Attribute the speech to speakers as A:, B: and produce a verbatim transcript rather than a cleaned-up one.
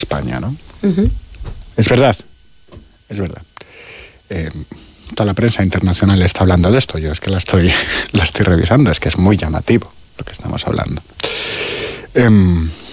A: España, ¿no?
B: Uh-huh.
A: Es verdad, es verdad. Eh, toda la prensa internacional está hablando de esto. Yo es que la estoy, la estoy revisando, es que es muy llamativo lo que estamos hablando. Eh,